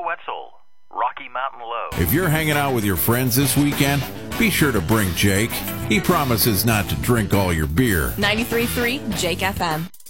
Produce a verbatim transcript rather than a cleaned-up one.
Wetzel, Rocky Mountain Low. If you're hanging out with your friends this weekend, be sure to bring Jake. He promises not to drink all your beer. ninety-three point three Jake F M.